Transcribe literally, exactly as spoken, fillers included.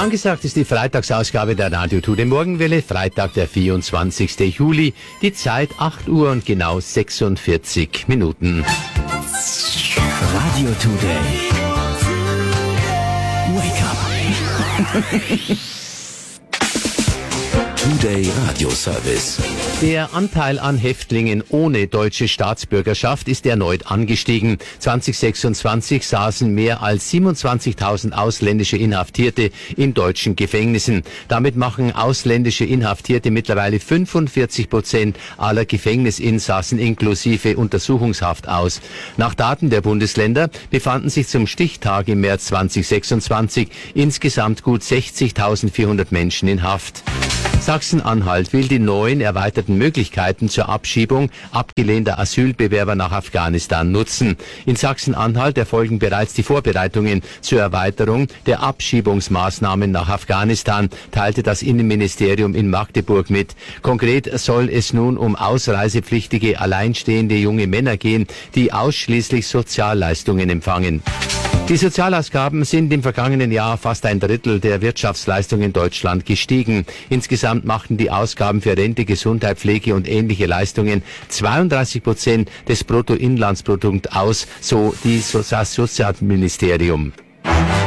Angesagt ist die Freitagsausgabe der Radio Today Morgenwelle, Freitag, der vierundzwanzigsten Juli, die Zeit acht Uhr und genau sechsundvierzig Minuten. Radio Today. Wake up. Today Radio Service. Der Anteil an Häftlingen ohne deutsche Staatsbürgerschaft ist erneut angestiegen. zwanzig sechsundzwanzig saßen mehr als siebenundzwanzigtausend ausländische Inhaftierte in deutschen Gefängnissen. Damit machen ausländische Inhaftierte mittlerweile fünfundvierzig Prozent aller Gefängnisinsassen inklusive Untersuchungshaft aus. Nach Daten der Bundesländer befanden sich zum Stichtag im März zwanzig sechsundzwanzig insgesamt gut sechzigtausendvierhundert Menschen in Haft. Sachsen-Anhalt will die neuen erweiterten Möglichkeiten zur Abschiebung abgelehnter Asylbewerber nach Afghanistan nutzen. In Sachsen-Anhalt erfolgen bereits die Vorbereitungen zur Erweiterung der Abschiebungsmaßnahmen nach Afghanistan, teilte das Innenministerium in Magdeburg mit. Konkret soll es nun um ausreisepflichtige, alleinstehende junge Männer gehen, die ausschließlich Sozialleistungen empfangen. Die Sozialausgaben sind im vergangenen Jahr fast ein Drittel der Wirtschaftsleistung in Deutschland gestiegen. Insgesamt machten die Ausgaben für Rente, Gesundheit, Pflege und ähnliche Leistungen zweiunddreißig Prozent des Bruttoinlandsprodukts aus, so die so- das Sozialministerium.